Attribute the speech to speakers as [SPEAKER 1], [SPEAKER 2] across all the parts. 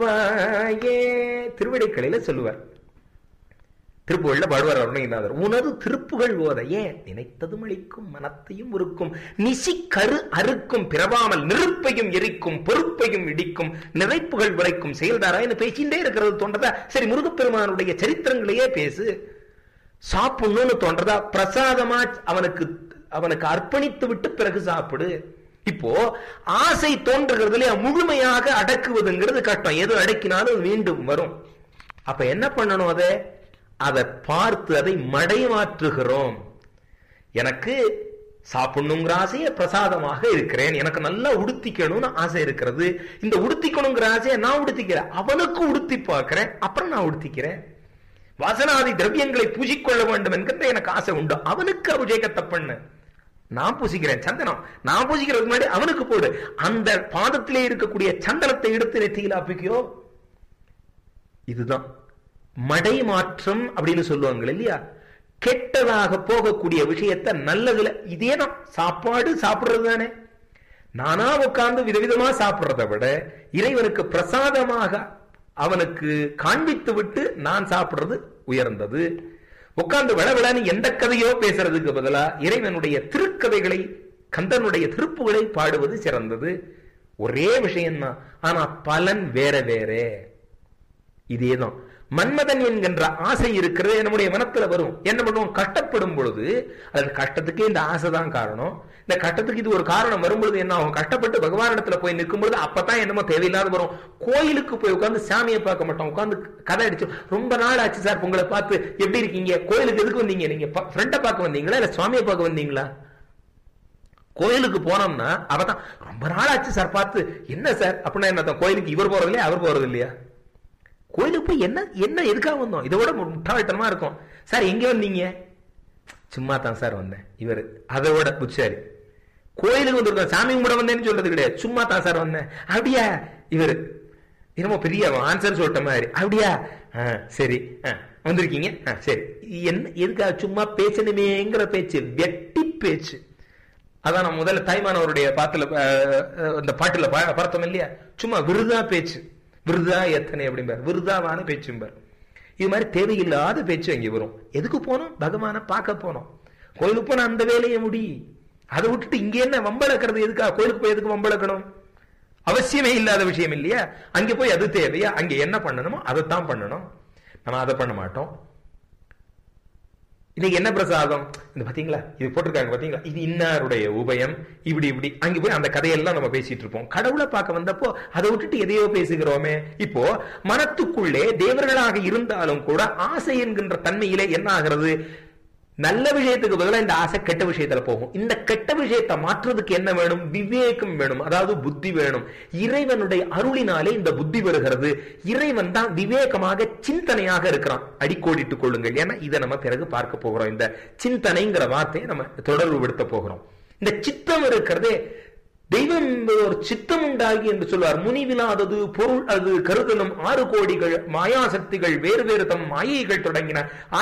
[SPEAKER 1] திருவிடைக்கலையில சொல்லுவார். திருப்புகள்ல பாடுவார் அருணகிரிநாதர். உனது திருப்புகள் ஓத ஏன் நினைத்ததும் அளிக்கும் மனத்தையும் உருக்கும் நிசி கரு அறுக்கும் பிறவாமல் நெருப்பையும் எரிக்கும் பொறுப்பையும் இடிக்கும் நிறைப்புகள் உரைக்கும் செயல்தாரான்னு பேசிட்டே இருக்கிறது தோன்றதா? சரி, முருகப்பெருமானுடைய சரித்திரங்களையே பேசு. சாப்பிடணும்னு தோன்றதா? பிரசாதமா அவனுக்கு அர்ப்பணித்து விட்டு பிறகு சாப்பிடு. இப்போ ஆசை தோன்றுகிறதுல முழுமையாக அடக்குவதுங்கிறது கஷ்டம். எது அடக்கினாலும் மீண்டும் வரும். அப்ப என்ன பண்ணணும்? அதை பார்த்து அதை மடைமாற்றுகிறோம். எனக்கு சாப்பிடணுங்கிற ஆசைய பிரசாதமாக இருக்கிறேன், எனக்கு நல்லா உடுத்திக்கணும்னு ஆசை இருக்கிறது. இந்த உடுத்திக்கணுங்கிற ஆசையை நான் உடுத்திக்கிறேன், அவனுக்கு உடுத்தி பார்க்கிறேன், அப்புறம் நான் உடுத்திக்கிறேன். வாசனாதி திரவியங்களை பூசிக்கொள்ள வேண்டும் என்கின்ற எனக்கு ஆசை உண்டு, அவனுக்கு அபிஷேகத்தை பண்ண நான் பூசிக்கிறேன். சந்தனம் நான் பூசிக்கிறதுக்கு முன்னாடி அவனுக்கு போடு. அந்த பாதத்திலே இருக்கக்கூடிய சந்தனத்தை எடுத்து நெத்தியில் ஆப்பிக்கோ. இதுதான் மடை மாற்றம் அப்படின்னு சொல்லுவாங்க இல்லையா? கெட்டதாக போகக்கூடிய விஷயத்தை நல்லதுல இதேதான். சாப்பாடு சாப்பிடுறது தானே. நானா உட்கார்ந்து விதவிதமா சாப்பிடுறதை விட இறைவனுக்கு பிரசாதமாக அவனுக்கு காண்பித்து விட்டு நான் சாப்பிடுறது உயர்ந்தது. உட்கார்ந்து விளவிளன்னு எந்த கதையோ பேசுறதுக்கு பதிலா இறைவனுடைய திருக்கதைகளை, கந்தனுடைய திருப்புகளை பாடுவது சிறந்தது. ஒரே விஷயம்தான், ஆனா பலன் வேற வேற. இதேதான் மன்மதன் என்கின்ற ஆசை இருக்கிறது நம்முடைய மனத்துல வரும். என்ன பண்ணுவோம்? கஷ்டப்படும் பொழுது, அது கஷ்டத்துக்கு இந்த ஆசைதான் காரணம். இந்த கஷ்டத்துக்கு இது ஒரு காரணம் வரும்பொழுது என்ன ஆகும்? கஷ்டப்பட்டு பகவானிடத்துல போய் நிற்கும் பொழுது அப்பதான் என்னமோ தேவையில்லாத வரும். கோயிலுக்கு போய் உட்கார்ந்து சாமியை பார்க்க மாட்டோம், உட்கார்ந்து கதை அடிச்சு ரொம்ப நாள் ஆச்சு சார் உங்களை பார்த்து, எப்படி இருக்கீங்க? கோயிலுக்கு எதுக்கு வந்தீங்க? நீங்க ஃப்ரெண்டை பார்க்க வந்தீங்களா இல்ல சுவாமியை பார்க்க வந்தீங்களா? கோயிலுக்கு போனோம்னா அவதான் ரொம்ப நாள் ஆச்சு சார் பார்த்து. என்ன சார் அப்படின்னா என்ன? கோயிலுக்கு இவர் போறது இல்லையா, அவர் போறது இல்லையா? கோயிலுக்கு போய் என்ன எதுக்காக வந்தோம்? இதை விட முட்டாள்தனமா இருக்கும். சார் எங்க வந்தீங்க? சும்மா தான் சார் வந்தேன். இவர் அதை விட புச்சாரி. கோயிலுக்கு வந்திருக்கோம், சாமி கும்பிட வந்தேன்னு சொல்றது கிடையாது, சும்மா தான் சார் வந்தேன். அப்படியா? இவர் என்னமோ பெரிய ஆன்சர் சொல்லிட்ட மாதிரி. அப்படியா? சரி வந்திருக்கீங்க, சரி என்ன எதுக்காக? சும்மா பேசணுமேங்கிற பேச்சு, வெட்டி பேச்சு. அதான் நான் முதல்ல தாய்மானவருடைய பாட்டுல பார்த்தோம் இல்லையா? சும்மா விருதா பேச்சு, விருதா எத்தனை அப்படிம்பார், விருதாவான பேச்சும்பார். இது மாதிரி தேவையில்லாத பேச்சு அங்கே வரும். எதுக்கு போனோம்? பகவானை பார்க்க போனோம். கோயிலுக்கு போன அந்த வேலையை முடி. அதை விட்டுட்டு இங்க என்ன வம்பளக்கிறது? எதுக்கா கோயிலுக்கு போய் எதுக்கு வம்பளக்கணும்? அவசியமே இல்லாத விஷயம் இல்லையா? அங்கே போய் அது தேவையா? அங்கே என்ன பண்ணணுமோ அதைத்தான் பண்ணணும். நம்ம அதை பண்ண மாட்டோம். இன்னைக்கு என்ன பிரசாதம்? இந்த பாத்தீங்களா, இது போட்டிருக்காங்க பாத்தீங்களா, இது இன்னாருடைய உபயம், இப்படி அங்க போய் அந்த கதையெல்லாம் நம்ம பேசிட்டு இருப்போம். கடவுளை பார்க்க வந்தப்போ அதை விட்டுட்டு எதையோ பேசுகிறோமே. இப்போ மனத்துக்குள்ளே தேவர்களாக இருந்தாலும் கூட ஆசை என்கின்ற தன்மையிலே என்ன ஆகிறது? நல்ல விஷயத்துக்கு பதிலாக இந்த ஆசை கெட்ட விஷயத்துல போகும். இந்த கெட்ட விஷயத்தை மாற்றுறதுக்கு என்ன வேணும்? விவேகம் வேணும், அதாவது புத்தி வேணும். இறைவனுடைய அருளினாலே இந்த புத்தி வருகிறது. இறைவன் தான் விவேகமாக சிந்தனையாக இருக்கிறான். அடிக்கோடிட்டுக் கொள்ளுங்கள், ஏன்னா இதை நம்ம பிறகு பார்க்க போகிறோம். இந்த சிந்தனைங்கிற வார்த்தையை நம்ம தொடர்பு படுத்த போகிறோம். இந்த சித்தம் இருக்கிறதே, தெய்வம் ஒரு சித்தம் உண்டாகி என்று சொல்வார். முனிவிலாதது பொருள் அது கருதலும் 6 கோடிகள் மாயாசக்திகள் வேறு வேறு தம் மாயைகள் தொடங்கின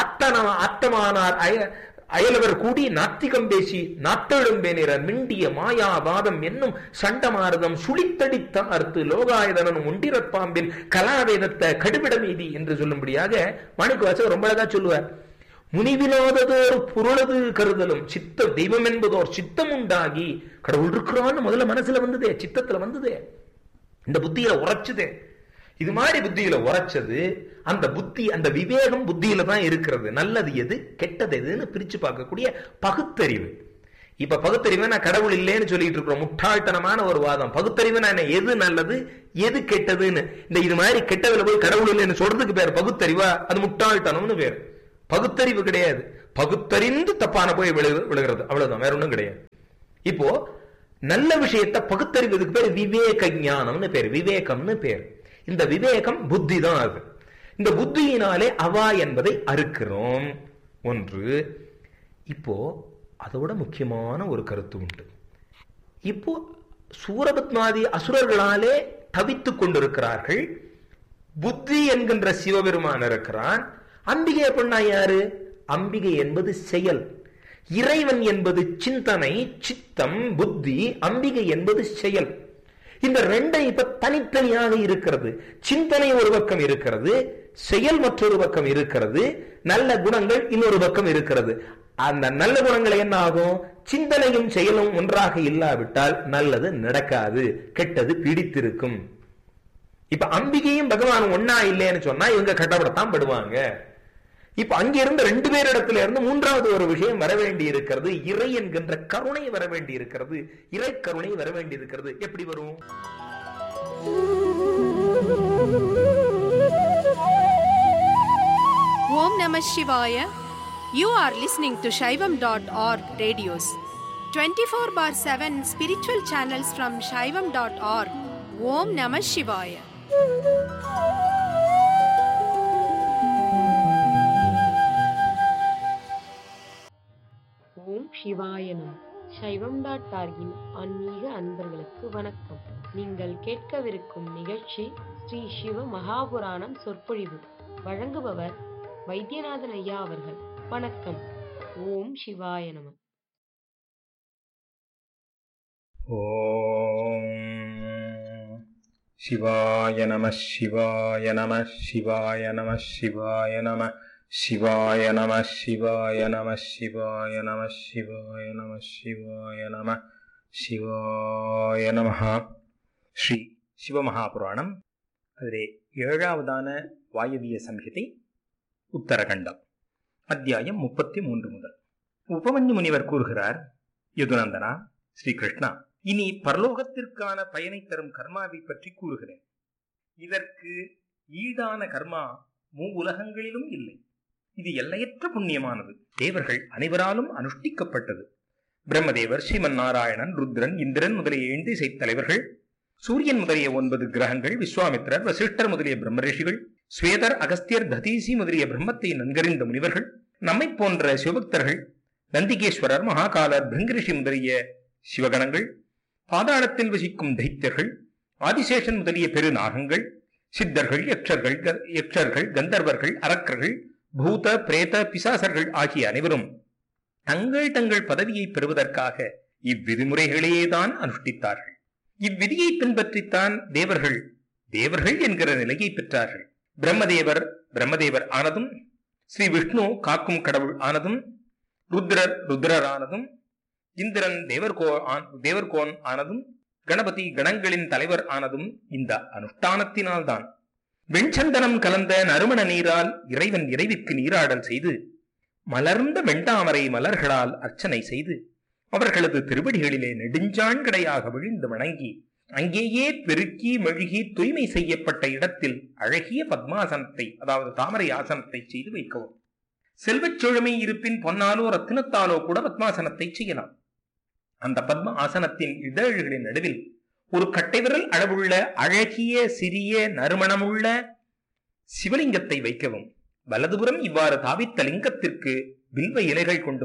[SPEAKER 1] ஆத்தமானார் அயலவர் கூடி நாத்திகம் பேசி நாத்தெழும் பேனிற மிண்டிய மாயாவாதம் என்னும் சண்டமாரதம் சுழித்தடித்த அர்த்து லோகாயுதனும் ஒண்டிரப்பாம்பின் கலாவேதத்தை கடுபிடமீதி என்று சொல்லும்படியாக மாணிக்கவாசகர் ரொம்ப அழகா சொல்லுவார். முனிவிலாததோர் பொருளது கருதலும் சித்த தெய்வம் என்பதோர் சித்தம் உண்டாகி, கடவுள் இருக்கிறான்னு முதல்ல மனசுல வந்ததே, சித்தத்துல வந்ததே, இந்த புத்தியில உரைச்சதே. இது மாதிரி புத்தியில உரைச்சது அந்த புத்தி, அந்த விவேகம் புத்தியில தான் இருக்கிறது. நல்லது எது கெட்டது எதுன்னு பிரிச்சு பார்க்கக்கூடிய பகுத்தறிவு. இப்ப பகுத்தறிவு நான் கடவுள் இல்லைன்னு சொல்லிட்டு இருக்கிறோம். முட்டாள்தனமான ஒரு வாதம். பகுத்தறிவு நான் எது நல்லது எது கெட்டதுன்னு, இந்த இது மாதிரி கெட்டதுல போய் கடவுள் இல்லைன்னு சொல்றதுக்கு பேர் பகுத்தறிவா? அது முட்டாள்தனம்னு பேர். பகுத்தறிவு கிடையாது. பகுத்தறிந்து தப்பான போய் விழுகிறது, அவ்வளவுதான், வேற ஒண்ணும் கிடையாது. இப்போ நல்ல விஷயத்தை பகுத்தறிவதுக்கு பேர் விவேக ஞானம்னு பேர், விவேகம்னு பேர். இந்த விவேகம் புத்தி தான். அது இந்த புத்தியினாலே அவா என்பதை அறுக்கிறோம் ஒன்று. இப்போ அதோட முக்கியமான ஒரு கருத்து உண்டு. இப்போ சூரபத்மாதி அசுரர்களாலே தவித்துக் கொண்டிருக்கிறார்கள். புத்தி என்கின்ற சிவபெருமான் இருக்கிறான். அம்பிகை அப்படின்னா யாரு? அம்பிகை என்பது செயல், இறைவன் என்பது சிந்தனை, சித்தம், புத்தி. அம்பிகை என்பது செயல். இந்த ரெண்டை இப்ப தனித்தனியாக இருக்கிறது. சிந்தனை ஒரு பக்கம் இருக்கிறது, செயல் மற்றொரு பக்கம் இருக்கிறது, நல்ல குணங்கள் இன்னொரு பக்கம் இருக்கிறது. அந்த நல்ல குணங்கள் என்ன ஆகும்? சிந்தனையும் செயலும் ஒன்றாக இல்லாவிட்டால் நல்லது நடக்காது, கெட்டது பிடித்திருக்கும். இப்ப அம்பிகையும் பகவானும் ஒன்னா இல்லைன்னு சொன்னா இவங்க கட்டப்படத்தான் படுவாங்க. இப்ப அங்கிருந்து 2 பேரிடத்துல இருந்து மூன்றாவது ஒரு விஷயம் வர வேண்டி இருக்கிறது. இறை என்கின்ற கருணை வர வேண்டி இருக்கிறது. இறை கருணை வர வேண்டி இருக்கிறது. எப்படி வரும்?
[SPEAKER 2] Om Namah Shivaya. You are listening to Shaivam.org radios. 24/7 spiritual channels from Shaivam.org. Om Namah Shivaya.
[SPEAKER 3] ஓம் சிவாயனம். சைவம்.org-இன் ஆன்மீக அன்பர்களுக்கு வணக்கம். நீங்கள் கேட்கவிருக்கும் நிகழ்ச்சி ஸ்ரீ சிவ மகாபுராணம் சொற்பொழிவு. வழங்குபவர் வைத்தியநாதன் ஐயா அவர்கள். வணக்கம். ஓம் சிவாய நம.
[SPEAKER 1] ஓம் சிவாய நம. சிவாய நம. சிவாய நம. சிவாய நம. சிவாய நம. சிவாய நம. சிவாய நம. சிவாய நம. சிவாய நம. சிவாய நம. ஸ்ரீ சிவமகாபுராணம், அதிலே 7வதான வாயவிய சம்ஹிதை, உத்தரகண்டம், அத்தியாயம் 33 முதல். உபமன்யு முனிவர் கூறுகிறார், யதுநந்தனா, ஸ்ரீகிருஷ்ணா, இனி பரலோகத்திற்கான பயனை தரும் கர்மாவை பற்றி கூறுகிறேன். இதற்கு ஈடான கர்மா மூவுலகங்களிலும் இல்லை. இது எல்லையற்ற புண்ணியமானது. தேவர்கள் அனைவராலும் அனுஷ்டிக்கப்பட்டது. பிரம்மதேவர், ஸ்ரீமன் நாராயணன், ருத்ரன், இந்திரன் முதலிய 5 இசை தலைவர்கள், சூரியன் முதலிய 9 கிரகங்கள், விஸ்வாமித்திரர், வசிஷ்டர் முதலிய பிரம்மரிஷிகள், ஸ்வேதர், அகஸ்தியர், ததீசி முதலிய பிரம்மத்தை நன்கறிந்த முனிவர்கள், நம்மை போன்ற சிவபக்தர்கள், நந்திகேஸ்வரர், மகாகாலர், பிருங்கரிஷி முதலிய சிவகணங்கள், பாதாளத்தில் வசிக்கும் தைத்தியர்கள், ஆதிசேஷன் முதலிய பெருநாகங்கள், சித்தர்கள், யக்ஷர்கள், கந்தர்வர்கள், அரக்கர்கள், பூத, பிரேத, பிசாசர்கள் ஆகிய அனைவரும் தங்கள் தங்கள் பதவியை பெறுவதற்காக இவ்விதிமுறைகளையேதான் அனுஷ்டித்தார்கள். இவ்விதியை பின்பற்றித்தான் தேவர்கள் என்கிற நிலையை பெற்றார்கள். பிரம்மதேவர் ஆனதும், ஸ்ரீ விஷ்ணு காக்கும் கடவுள் ஆனதும், ருத்ரர் ஆனதும், இந்திரன் தேவர்கோன் ஆனதும், கணபதி கணங்களின் தலைவர் ஆனதும் இந்த அனுஷ்டானத்தினால்தான். வெண்சந்தனம் கலந்த நறுமண நீரால் இறைவன் இறைவிற்கு நீராடல் செய்து, மலர்ந்த வெண்டாமரை மலர்களால் அர்ச்சனை செய்து, அவர்களது திருவடிகளிலே நெடுஞ்சாண்கடையாக விழுந்து வணங்கி, அங்கேயே பெருக்கி மெழுகி தூய்மை செய்யப்பட்ட இடத்தில் அழகிய பத்மாசனத்தை, அதாவது தாமரை ஆசனத்தை செய்து வைக்கவும். செல்வச் செழுமை இருப்பின் பொன்னாலோ ரத்தினத்தாலோ கூட பத்மாசனத்தை செய்யலாம். அந்த பத்ம ஆசனத்தின் இதழ்களின் நடுவில் ஒரு கட்டை விரல் அளவுள்ள அழகிய சிறிய நறுமணமுள்ள சிவலிங்கத்தை வைக்கவும். வலதுபுறம் இவ்வாறு தாவித்த லிங்கத்திற்கு வில்வ இலைகள் கொண்டு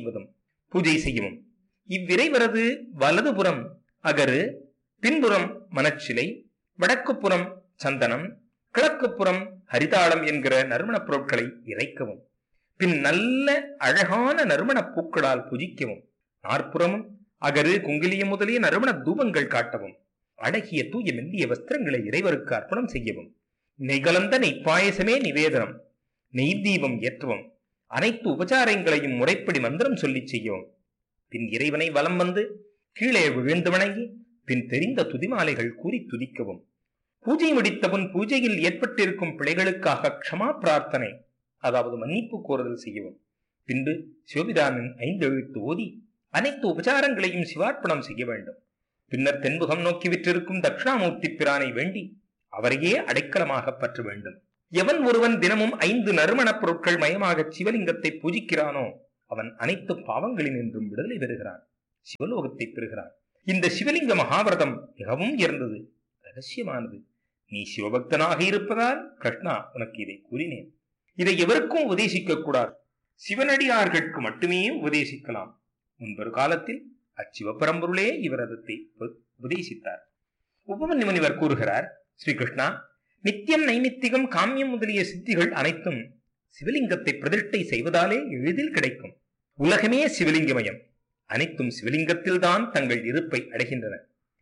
[SPEAKER 1] பூஜை செய்யவும். இவ்விரைவரது வலதுபுறம் அகரு, பின்புறம் மனச்சிலை, வடக்குப்புறம் சந்தனம், கிழக்குப்புறம் ஹரிதாளம் என்கிற நறுமணப் பொருட்களை இறைக்கவும். பின் நல்ல அழகான நறுமணப் பூக்களால் பூஜிக்கவும். நாற்புறமும் அகரு, குங்கிலியம் முதலிய நறுமண தூபங்கள் காட்டவும். அழகிய தூய மெல்லிய வஸ்திரங்களை இறைவருக்கு அர்ப்பணம் செய்யவும். நெய்கலந்த நெய்ப்பாயசமே நிவேதனம், நெய் தீபம் ஏற்றவும். அனைத்து உபச்சாரங்களையும் முறைப்படி மந்திரம் சொல்லி செய்யவும். பின் இறைவனை வலம் வந்து கீழே விழுந்து வணங்கி, பின் தெரிந்த துதிமாலைகள் கூறி துதிக்கவும். பூஜை முடித்தவன் பூஜையில் ஏற்பட்டிருக்கும் பிழைகளுக்காக க்ஷமா பிரார்த்தனை, அதாவது மன்னிப்பு கோருதல் செய்யவும். பின்பு சிவபிதானின் 5 எழுத்து ஓதி அனைத்து உபச்சாரங்களையும் சிவார்ப்பணம் செய்ய வேண்டும். பின்னர் தென்புகம் நோக்கி விற்றிருக்கும் தட்சிணாமூர்த்தி பிரானை வேண்டி அவரையே அடைக்கலமாக பற்ற வேண்டும். எவன் ஒருவன் தினமும் 5 நறுமணப் பொருட்கள் மயமாக சிவலிங்கத்தை பூஜிக்கிறானோ அவன் அனைத்து பாவங்களினின்றும் விடுதலை பெறுகிறான், சிவலோகத்தை பெறுகிறான். இந்த சிவலிங்க மகாவிரதம் மிகவும் உயர்ந்தது, ரகசியமானது. நீ சிவபக்தனாக இருப்பதால் கிருஷ்ணா உனக்கு இதை கூறினேன். இதை எவருக்கும் உபதேசிக்க கூடாது, சிவனடியார்களுக்கு மட்டுமே உபதேசிக்கலாம். முன்பொரு காலத்தில் அச்சிவபரம்பொருளே இவரதத்தை உபதேசித்தார். உபமன்யு முனிவர் கூறுகிறார், ஸ்ரீகிருஷ்ணா, நித்தியம், நைமித்திகம், காமியம் முதலிய சித்திகள் அனைத்தும் சிவலிங்கத்தை பிரதிஷ்டை செய்வதாலே எளிதில் கிடைக்கும். உலகமே சிவலிங்கமயம், அனைத்தும் சிவலிங்கத்தில் தான் தங்கள் இருப்பை அடைகின்றன.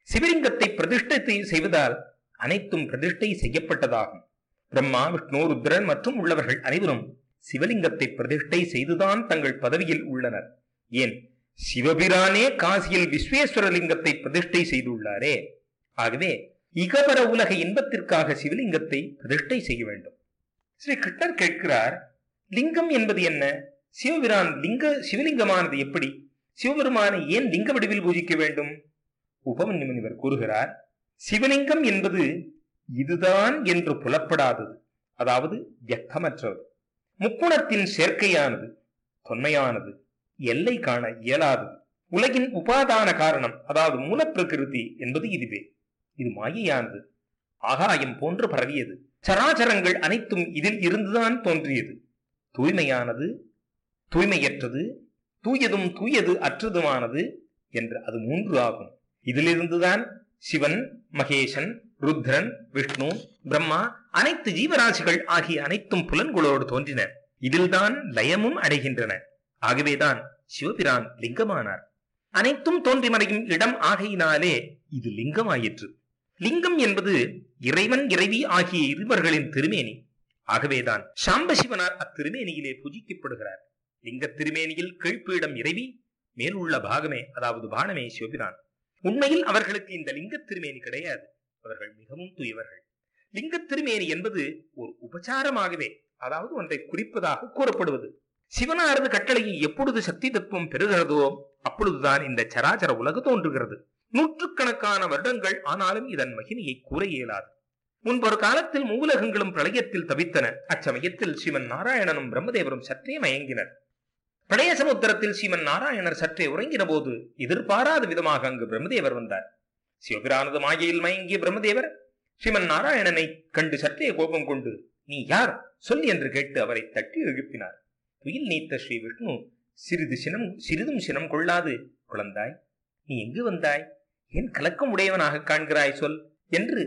[SPEAKER 1] சிவலிங்கத்தை பிரதிஷ்டை செய்வதால் அனைத்தும் பிரதிஷ்டை செய்யப்பட்டதாகும். பிரம்மா, விஷ்ணு, ருத்ரன் மற்றும் உள்ளவர்கள் அனைவரும் சிவலிங்கத்தை பிரதிஷ்டை செய்துதான் தங்கள் பதவியில் உள்ளனர். ஏன், சிவபிரானே காசியில் விஸ்வேஸ்வர லிங்கத்தை பிரதிஷ்டை செய்துள்ளாரே. ஆகவே இகபர உலக இன்பத்திற்காக சிவலிங்கத்தை பிரதிஷ்டை செய்ய வேண்டும். ஸ்ரீ கிருஷ்ணர் கேட்கிறார், லிங்கம் என்பது என்ன? சிவபிரான் சிவலிங்கமானது எப்படி? சிவபெருமானை ஏன் லிங்க வடிவில் பூஜிக்க வேண்டும்? உபமன்யு முனிவர் கூறுகிறார், சிவலிங்கம் என்பது இதுதான் என்று புலப்படாதது, அதாவது வியக்தமற்றது, முக்குணத்தின் சேர்க்கையானது, தொன்மையானது, எல்லை காண இயலாதது, உலகின் உபாதான காரணம், அதாவது மூலப்பிரகிருதி என்பது இதுவே. இது மாயையானது, ஆகாயம் போன்று பரவியது. சராச்சரங்கள் அனைத்தும் இதில் இருந்துதான் தோன்றியது. தூய்மையானது, தூய்மையற்றது, தூயதும் தூயது அற்றதுமானது என்று அது மூன்று ஆகும். இதிலிருந்துதான் சிவன், மகேசன், ருத்ரன், விஷ்ணு, பிரம்மா, அனைத்து ஜீவராசிகள் ஆகிய அனைத்தும் புலன்களோடு தோன்றின. இதில்தான் லயமும் அடைகின்றன. ஆகவேதான் சிவபிரான் லிங்கமானார். அனைத்தும் தோன்றி மறையும் இடம் ஆகையினாலே இது லிங்கமாயிற்று. லிங்கம் என்பது இறைவன் இறைவி ஆகிய இருவர்களின் திருமேனி. ஆகவேதான் சாம்பசிவனார் அத்திருமேனியிலே பூஜிக்கப்படுகிறார். லிங்க திருமேனியில் கீழ்ப்பீடம் இறைவி, மேல் உள்ள பாகமே, அதாவது பானமே சிவபிரான். உண்மையில் அவர்களுக்கு இந்த லிங்க திருமேனி கிடையாது. அவர்கள் மிகவும் தூயவர்கள். லிங்க திருமேனி என்பது ஒரு உபச்சாரமாகவே, அதாவது ஒன்றை குறிப்பதாக கூறப்படுவது. சிவனாரது கட்டளையை எப்பொழுது சக்தி தத்துவம் பெறுகிறதோ அப்பொழுதுதான் இந்த சராச்சர உலகு தோன்றுகிறது. நூற்றுக்கணக்கான வருடங்கள் ஆனாலும் இதன் மகிமையை கூற இயலாது. முன்பொரு காலத்தில் மூலகங்களும் பிரளயத்தில் தவித்தன. அச்சமயத்தில் ஸ்ரீமன் நாராயணனும் பிரம்மதேவரும் சற்றே மயங்கினர். பிரளய சமுத்திரத்தில் ஸ்ரீமன் நாராயணர் சற்றே உறங்கின போது எதிர்பாராத விதமாக அங்கு பிரம்மதேவர் வந்தார். சிவபிரானது மாயையில் மயங்கிய பிரம்மதேவர் ஸ்ரீமன் நாராயணனை கண்டு சற்றே கோபம் கொண்டு, நீ யார் சொல் என்று கேட்டு அவரை தட்டி எழுப்பினார். துயில் நீத்த ஸ்ரீ விஷ்ணு சிறிதும் சினம் கொள்ளாது, குழந்தாய், நீ எங்கு வந்தாய்? ஏன் கலக்கம் உடையவனாக காண்கிறாய் சொல் என்று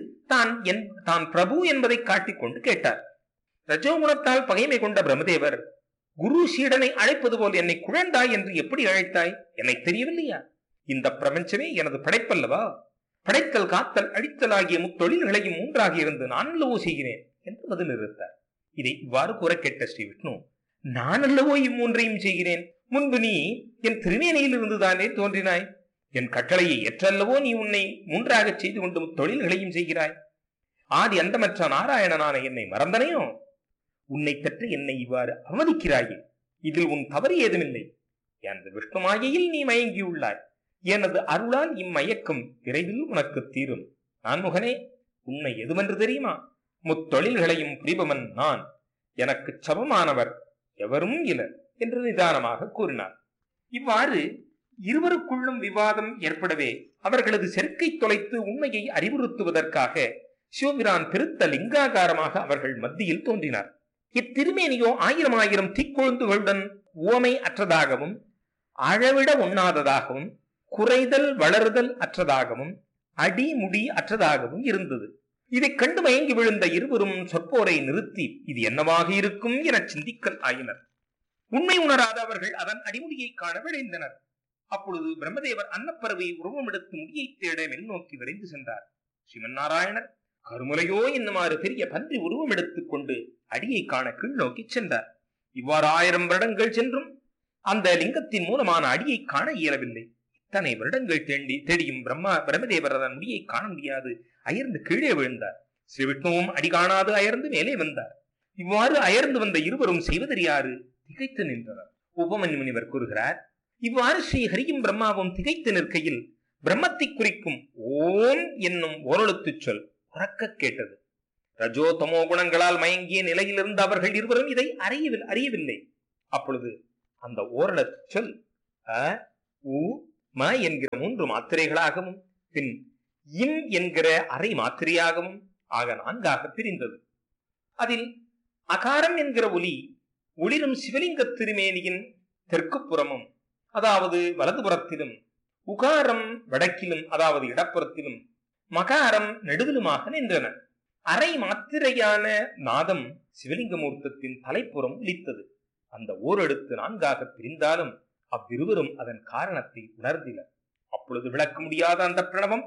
[SPEAKER 1] தான் பிரபு என்பதை காட்டிக்கொண்டு கேட்டார். ரஜோகுணத்தால் பகைமை கொண்ட பிரம்மதேவர், குரு சீடனை அழைப்பது போல் என்னை குழந்தாய் என்று எப்படி அழைத்தாய்? என்னை தெரியவில்லையா? இந்த பிரபஞ்சமே எனது படைப்பல்லவா? படைத்தல், காத்தல், அழித்தல் ஆகிய முத்தொழில்களையும் மூன்றாக இருந்து நான் அல்லவோ செய்கிறேன் என்று பதில் இருந்தார். இதை இவ்வாறு கூற கேட்ட ஸ்ரீ விஷ்ணு, நான் அல்லவோ இம்மூன்றையும் செய்கிறேன். முன்பு நீ என் திருமேனியில் இருந்துதானே தோன்றினாய். என் கட்டளையை ஏற்றல்லவோ நீ உன்னை மூன்றாக செய்து கொண்டு தொழில்களையும் செய்கிறாய். ஆதி அந்தமற்ற நாராயணனான என்னை மறந்தனையோ? உன்னை பெற்று என்னை இவ்வாறு அவமதிக்கிறாயே, இதில் உன் தவறு ஏதுமில்லை. எனது விஷ்ணு மாயையில் நீ மயங்கியுள்ளாய். எனது அருளால் இம்மயக்கம் விரைவில் உனக்கு தீரும். நான் முகனே, உண்மை எதுவென்று தெரியுமா? முத்தொழில்களையும் புரிபவன் நான். எனக்கு சமமானவர் எவரும் இலர் என்று நிதானமாக கூறினார். இவ்வாறு இருவருக்குள்ளும் விவாதம் ஏற்படவே அவர்களது செருக்கை தொலைத்து உண்மையை அறிவுறுத்துவதற்காக சிவபிரான் பெருத்த லிங்காகாரமாக அவர்கள் மத்தியில் தோன்றினார். இத்திருமேனியோ 1000 தீக்கொழுந்துகளுடன் உவமை அற்றதாகவும், அளவிட உண்ணாததாகவும், குறைதல் வளருதல் அற்றதாகவும், அடிமுடி அற்றதாகவும் இருந்தது. இதை கண்டு மயங்கி விழுந்த இருவரும் சொற்போரை நிறுத்தி இது என்னவாக இருக்கும் என சிந்திக்கல் ஆயினர். உண்மை உணராத அவர்கள் அதன் அடிமுடியை காண விளைந்தனர். அப்பொழுது பிரம்மதேவர் அன்னப்பறவை உருவம் எடுத்து முடியை தேட மெல் நோக்கி விரைந்து சென்றார். ஸ்ரீமன் நாராயணர் கருமுலையோ என்னுமாறு பெரிய பன்றி உருவம் எடுத்துக் கொண்டு அடியை காண கீழ் நோக்கி சென்றார். இவ்வாறு 1000 வருடங்கள் சென்றும் அந்த லிங்கத்தின் மூலமான அடியை காண இயலவில்லை. இத்தனை வருடங்கள் தேடியும் பிரம்மதேவர் அதன் முடியை காண முடியாது அயர்ந்து கீழே விழுந்தார். ஸ்ரீ விஷ்ணுவும் அடி காணாது அயர்ந்து மேலே வந்தார். இவ்வாறு அயர்ந்து வந்த இருவரும் செய்வதறியாறு திகைத்து நின்றனர். உபமன்யு முனிவர் கூறுகிறார், இவ்வாறு ஸ்ரீ ஹரியும் பிரம்மாவும் திகைத்து நிற்கையில் பிரம்மத்தை குறிக்கும் ஓம் என்னும் ஓரெழுத்து சொல் உறக்க கேட்டது. ரஜோ தமோ குணங்களால் மயங்கிய நிலையிலிருந்து அவர்கள் இருவரும் இதை அறியவில்லை. அப்பொழுது அந்த ஓரெழுத்து சொல் அ, உ, ம என்கிற 3 மாத்திரைகளாகவும் பின் இம் என்கிற அரை மாத்திரையாகவும் ஆக 4ஆக பிரிந்தது. அதில் அகாரம் என்கிற ஒலி ஒளிரும் சிவலிங்க திருமேனியின் தெற்கு புறமும், அதாவது வலதுபுறத்திலும், உகாரம் வடக்கிலும், அதாவது இடப்புறத்திலும், மகாரம் நடுவிலுமாக நின்றன. அரை மாத்திரையான நாதம் சிவலிங்க மூர்த்தத்தின் தலைப்புறம் ஒலித்தது. அந்த ஓரெழுத்து 4ஆக பிரிந்தாலும் அவ்விருவரும் அதன் காரணத்தை உணர்ந்தினர். அப்பொழுது விளக்க முடியாத அந்த பிரணவம்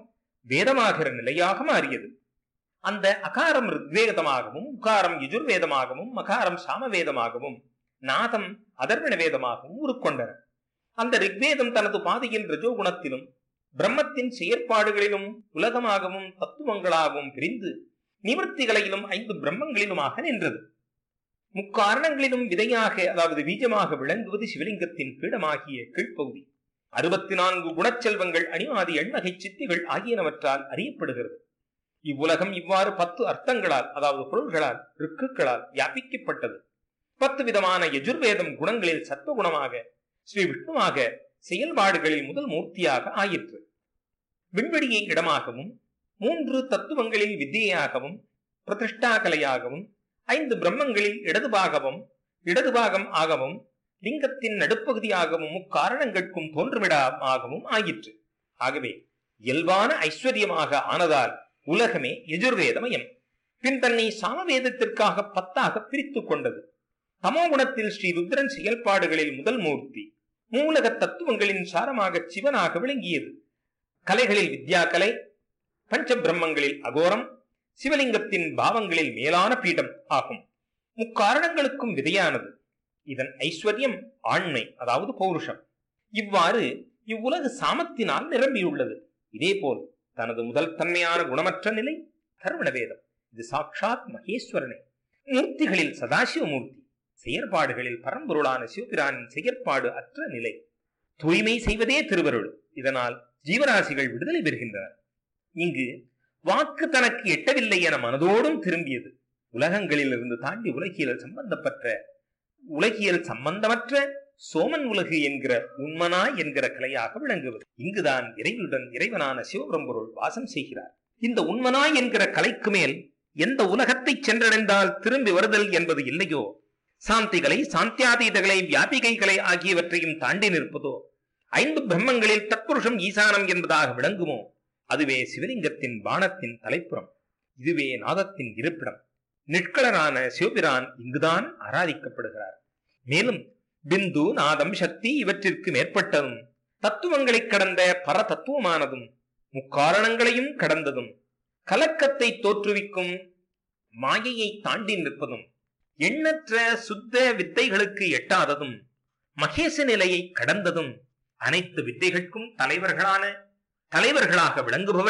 [SPEAKER 1] வேதமாகிற நிலையாக மாறியது. அந்த அகாரம் ரிக்வேதமாகவும், உகாரம் யஜுர்வேதமாகவும், மகாரம் சாமவேதமாகவும், நாதம் அதர்வண வேதமாகவும் உருக்கொண்டன. அந்த ரிக்வேதம் தனது பாதையில் ரஜோகுணத்திலும் பிரம்மத்தின் செயற்பாடுகளிலும் உலகமாகவும் தத்துவங்களாகவும் பிரிந்து நிவர்த்திகளையிலும் 5 பிரம்மங்களிலுமாக நின்றது. முக்காரணங்களிலும் விதையாக, அதாவது பீஜமாக விளங்குவது சிவலிங்கத்தின் பீடமாகிய கீழ்ப்பகுதி. 64 குணச்செல்வங்கள், அணிமாதி, எண்வகை சித்திகள் ஆகியனவற்றால் அறியப்படுகிறது. இவ்வுலகம் இவ்வாறு 10 அர்த்தங்களால், அதாவது பொருள்களால், ருக்குகளால் வியாபிக்கப்பட்டது. 10 விதமான யஜுர்வேதம் குணங்களில் சத்துவகுணமாக, ஸ்ரீ விஷ்ணுவாக, செயல்பாடுகளில் முதல் மூர்த்தியாக ஆயிற்று. விண்வெளியை இடமாகவும், 3 தத்துவங்களில் வித்தியாகவும், பிரதிஷ்டா கலையாகவும், 5 பிரம்மங்களில் இடதுபாகம் ஆகவும், லிங்கத்தின் நடுப்பகுதியாகவும், முக்காரணங்களுக்கும் தோன்றுமிடமாகவும் ஆயிற்று. ஆகவே இயல்பான ஐஸ்வர்யமாக ஆனதால் உலகமே யஜுர்வேதமயம். பின் தன்னை சாமவேதத்திற்காக 10ஆக பிரித்துக் கொண்டது. தமோகுணத்தில் ஸ்ரீ ருத்ரன் செயல்பாடுகளில் முதல் மூர்த்தி, மூலக தத்துவங்களின் சாரமாக சிவனாக விளங்கியது. கலைகளில் வித்யாகலை, பஞ்ச பிரம்மங்களில் அகோரம், சிவலிங்கத்தின் பாவங்களில் மேலான பீடம் ஆகும். முக்காரணங்களுக்கும் விதையானது. இதன் ஐஸ்வர்யம் ஆண்மை, அதாவது பௌருஷம். இவ்வாறு இவ்வுலகு சாமத்தினால் நிரம்பியுள்ளது. இதேபோல் தனது முதல் தன்மையான குணமற்ற நிலை தர்வண வேதம். இது சாட்சாத் மகேஸ்வரனே. மூர்த்திகளில் சதாசிவமூர்த்தி, செயற்பாடுகளில் பரம்பொருளான சிவபிரானின் செயற்பாடு அற்ற நிலை. தூய்மை செய்வதே திருவருள். இதனால் ஜீவராசிகள் விடுதலை பெறுகின்றன. இங்கு வாக்கு தனக்கு எட்டவில்லை என மனதோடும் திரும்பியது. உலகங்களில் இருந்து தாண்டி உலகியல் சம்பந்தமற்ற சோமன் உலகு என்கிற உண்மனா என்கிற கலையாக விளங்குவது. இங்குதான் இறைவனான சிவபரம்பொருள் வாசம் செய்கிறார். இந்த உண்மனா என்கிற கலைக்கு மேல் எந்த உலகத்தை சென்றடைந்தால் திரும்பி வருதல் என்பது இல்லையோ, சாந்திகளை, சாந்தியாதீதங்களை, வியாபிகைகளை ஆகியவற்றையும் தாண்டி நிற்பதோ, 5 பிரம்மங்களில் தத்புருஷம் ஈசானம் என்பதாக விளங்குமோ, அதுவே சிவலிங்கத்தின் பானத்தின் தலைப்புறம். இதுவே நாதத்தின் இருப்பிடம். நிஷ்களரான சிவபிரான் இங்குதான் ஆராதிக்கப்படுகிறார். மேலும் பிந்து, நாதம், சக்தி இவற்றிற்கு மேற்பட்டதும், தத்துவங்களை கடந்த பர தத்துவமானதும், முக்காரணங்களையும் கடந்ததும், கலக்கத்தை தோற்றுவிக்கும் மாயையை தாண்டி நிற்பதும், எண்ணற்ற சுத்த வித்தைகளுக்கு எட்டாததும், மகேச நிலையை கடந்ததும், அனைத்து வித்தைகளுக்கும் தலைவர்களாக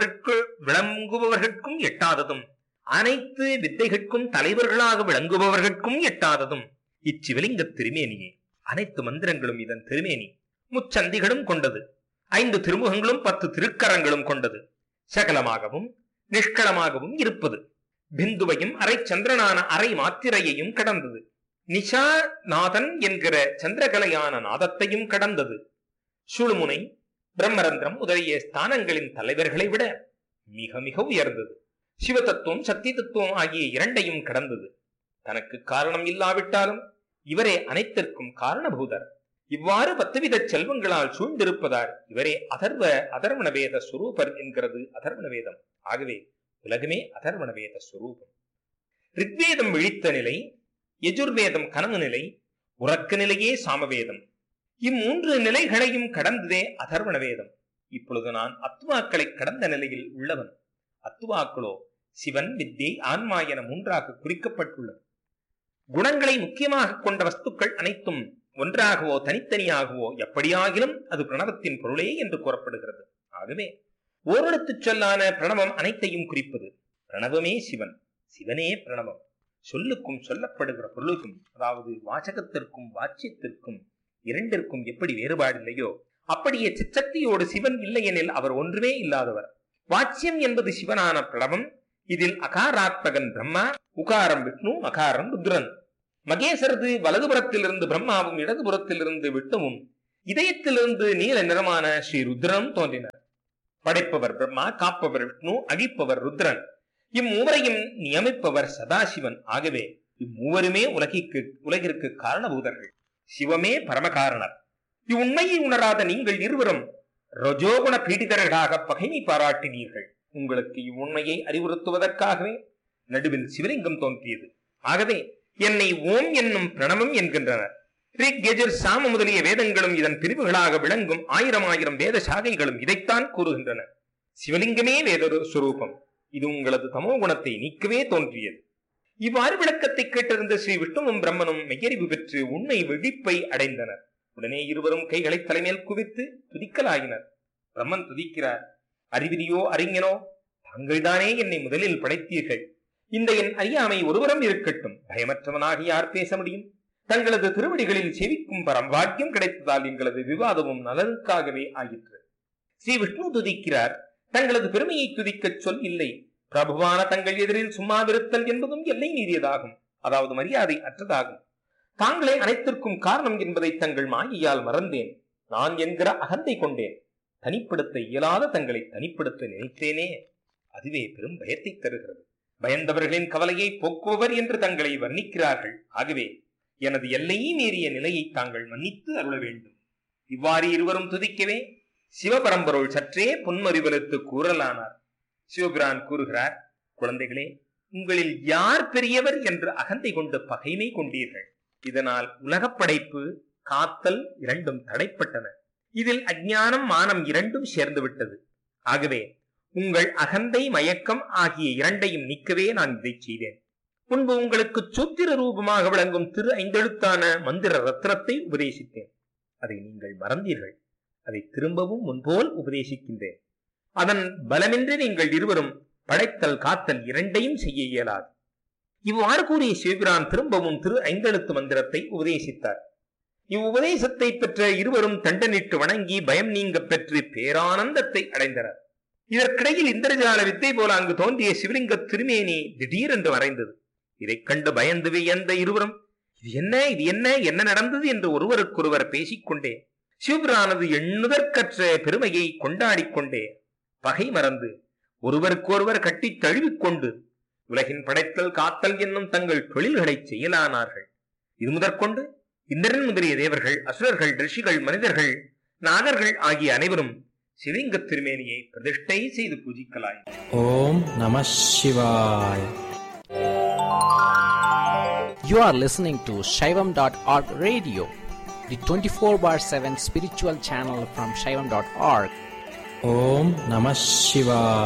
[SPEAKER 1] விளங்குபவர்களுக்கும் எட்டாததும், அனைத்து வித்தைகளுக்கும் தலைவர்களாக விளங்குபவர்களுக்கும் எட்டாததும் இச்சிவலிங்க திருமேனியே. அனைத்து மந்திரங்களும் இதன் திருமேனி. முச்சந்திகளும் கொண்டது. 5 திருமுகங்களும் 10 திருக்கரங்களும் கொண்டது. சகலமாகவும் நிஷ்களமாகவும் இருப்பது. பிந்துவையும் அரை சந்திரனான அரை மாத்திரையையும் கடந்தது. நிஷா நாதன் என்கிற சந்திரகலையான நாதத்தையும் கடந்தது. சுழுமுனை, பிரம்மரந்திரம் முதலிய ஸ்தானங்களின் தலைவர்களை விட மிக மிக உயர்ந்தது. சிவதத்துவம், சக்தி தத்துவம் ஆகிய 2ஐயும் கடந்தது. தனக்கு காரணம் இல்லாவிட்டாலும் இவரே அனைத்திற்கும் காரணபூதர். இவ்வாறு 10 வித செல்வங்களால் சூழ்ந்திருப்பதால் இவரே அதர்வண வேத ஸ்வரூபர் என்கிறது அதர்வண வேதம். ஆகவே உலகமே அதர்வண வேத ஸ்வரூபம். ரிக்வேதம் விழித்த நிலை, யஜுர்வேதம் கனவு நிலை, உறக்க நிலையே சாமவேதம். இம்மூன்று நிலைகளையும் கடந்ததே அதர்வண வேதம். இப்பொழுது நான் அத்துவாக்களை கடந்த நிலையில் உள்ளவன். அத்துவாக்களோ சிவன், வித்யை, ஆன்மா என 3ஆக குறிக்கப்பட்டுள்ளது. குணங்களை முக்கியமாக கொண்ட வஸ்துக்கள் அனைத்தும் ஒன்றாகவோ தனித்தனியாகவோ எப்படியாகிலும் அது பிரணவத்தின் பொருளே என்று கூறப்படுகிறது. ஆகவே ஓரெழுத்து சொல்லான பிரணவம் அனைத்தையும் குறிப்பது. பிரணவமே சிவன், சிவனே பிரணவம். சொல்லுக்கும் சொல்லப்படுகிற பொருளுக்கும், அதாவது வாசகத்திற்கும் வாச்சியத்திற்கும் இரண்டிற்கும் எப்படி வேறுபாடு இல்லையோ, அப்படியே சிச்சக்தியோடு சிவன் இல்லையெனில் அவர் ஒன்றுமே இல்லாதவர். வாச்சியம் என்பது சிவனான பிரணவம். இதில் அகாராத்மகன் பிரம்மா, உகாரம் விஷ்ணு, மகாரம் ருத்ரன். மகேசரது வலதுபுறத்திலிருந்து பிரம்மாவும் இடதுபுறத்திலிருந்து விஷ்ணுவும் இதயத்திலிருந்து நீல நிறமான ஸ்ரீ ருத்ரனும் தோன்றினர். படைப்பவர் பிரம்மா, காப்பவர் விஷ்ணு, அழிப்பவர் ருத்ரன். இம்மூவரையும் நியமிப்பவர் சதாசிவன். ஆகவே இம்மூவருமே உலகிற்கு காரணபூதர்கள். சிவமே பரமகாரணர். இவ்வுண்மையை உணராத நீங்கள் இருவரும் ரஜோகுண பீடிதர்களாக பகைமை பாராட்டினீர்கள். உங்களுக்கு இவ்வுண்மையை அறிவுறுத்துவதற்காகவே நடுவில் சிவலிங்கம் தோன்றியது. ஆகவே என்னை ஓம் என்னும் பிரணவம் என்கின்றனர். ரிக், யஜுர், சாம முதலிய வேதங்களும் இதன் பிரிவுகளாக விளங்கும் 1000 வேத சாகைகளும் இதைத்தான் கூறுகின்றன. சிவலிங்கமே வேறொரு சுரூபம். இது உங்களது தமோ குணத்தை நீக்கவே தோன்றியது. இவ்வாறு விளக்கத்தை கேட்டிருந்த ஸ்ரீ விஷ்ணுவும் பிரம்மனும் மெய்யறிவு பெற்று உண்மை வெடிப்பை அடைந்தனர். உடனே இருவரும் கைகளை தலைமேல் குவித்து துதிக்கலாயினர். பிரம்மன் துதிக்கிறார். அறிவிலியோ அறிஞனோ, தாங்கள்தானே என்னை முதலில் படைத்தீர்கள். இந்த என் அறியாமை ஒருவரம் இருக்கட்டும். பயமற்றவனாக யார் பேச முடியும்? தங்களது திருவடிகளில் செவிக்கும் பரம் பாக்கியம் கிடைத்ததால் எங்களது விவாதமும் நலனுக்காகவே ஆயிற்று. ஸ்ரீ விஷ்ணு துதிக்கிறார். தங்களது பெருமையை துதிக்கச் சொல் இல்லை. பிரபுவான தங்கள் எதிரில் சும்மாவிருத்தல் என்பதும் எல்லை மீறியதாகும். அதாவது மரியாதை அற்றதாகும். தாங்களே அனைத்திற்கும் காரணம் என்பதை தங்கள் மாயையால் மறந்தேன். நான் என்கிற அகந்தை கொண்டேன். தனிப்படுத்த இயலாத தங்களை தனிப்படுத்த நினைத்தேனே, அதுவே பெரும் பயத்தை தருகிறது. பயந்தவர்களின் கவலையை போக்குபவர் என்று தங்களை வர்ணிக்கிறார்கள். ஆகவே எனது எல்லையை மீறிய நிலையை தாங்கள் மன்னித்து அருள வேண்டும். இவ்வாறு இருவரும் துதிக்கவே சிவபரம்பொருள் சற்றே புன்மறிவலுத்து கூறலானார். சிவபிரான் கூறுகிறார், குழந்தைகளே, உங்களில் யார் பெரியவர் என்று அகந்தை கொண்டு பகைமை கொண்டீர்கள். இதனால் உலகப் படைப்பு காத்தல் இரண்டும் தடைப்பட்டன. இதில் அஞ்ஞானம் மானம் இரண்டும் சேர்ந்து விட்டது. ஆகவே உங்கள் அகந்தை மயக்கம் ஆகிய இரண்டையும் நீக்கவே நான் இதை செய்தேன். முன்பு உங்களுக்கு சூத்திர ரூபமாக விளங்கும் திரு ஐந்தெழுத்தான மந்திர ரத்னத்தை உபதேசித்தேன். அதை நீங்கள் மறந்தீர்கள். அதை திரும்பவும் முன்போல் உபதேசிக்கின்றேன். அதன் பலமின்றி நீங்கள் இருவரும் படைத்தல் காத்தல் இரண்டையும் செய்ய இயலாது. இவ்வாறு கூறிய சிவபிரான் திரும்பவும் திரு ஐந்தெழுத்து மந்திரத்தை உபதேசித்தார். இவ்வுபதேசத்தை பெற்ற இருவரும் தண்டனிட்டு வணங்கி பயம் நீங்க பெற்று பேரானந்தத்தை அடைந்தனர். இதற்கிடையில் இந்திரஜால வித்தை போல அங்கு தோன்றிய சிவலிங்க திருமேனி திடீரென்று மறைந்தது. இதைக் கண்டு பயந்து வியந்த இருவரும் இது என்ன நடந்தது என்று ஒருவருக்கொருவர் பேசிக்கொண்டே சிவபிரானது எண்ணுதற்கற்ற பெருமையை கொண்டாடிக்கொண்டே பகை மறந்து ஒருவருக்கொருவர் கட்டி தழுவிக்கொண்டு உலகின் படைத்தல் காத்தல் என்னும் தங்கள் தொழில்களை செய்யலானார்கள். இது முதற்கொண்டு இந்திரன் முதலிய தேவர்கள், அசுரர்கள், ரிஷிகள், மனிதர்கள், நாகர்கள் ஆகிய அனைவரும் சிவலிங்க திருமேனியை பிரதிஷ்டை செய்து பூஜிக்கலாய்.
[SPEAKER 4] ஓம் நம சிவாய. You are listening to Shaivam.org radio, the 24/7 spiritual channel from Shaivam.org. Om Namah Shivaya.